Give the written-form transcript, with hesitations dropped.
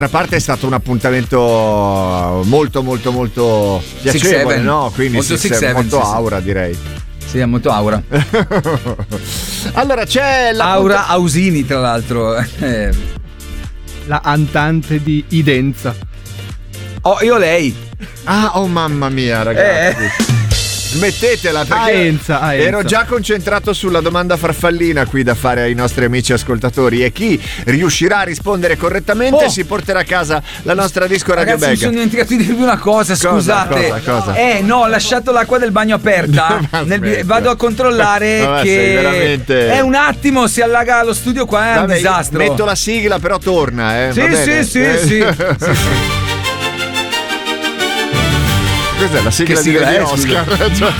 parte è stato un appuntamento molto molto molto piacevole, no? Quindi molto aura, direi. Sì, è molto aura. Allora c'è la Aura Ausini, tra l'altro. La antante di Idenza. Oh, io lei. Ah, oh mamma mia, ragazzi. Smettetela, perché Aenza. ero già concentrato sulla domanda farfallina qui da fare ai nostri amici ascoltatori, e chi riuscirà a rispondere correttamente si porterà a casa la nostra disco Radio Bag. Mi sono dimenticato di dirvi una cosa, scusate. Cosa? No, ho lasciato l'acqua del bagno aperta. Vado a controllare che veramente... è un attimo, si allaga lo studio qua, è un disastro. Metto la sigla, però torna, Sì. Cos'è la sigla di Oscar?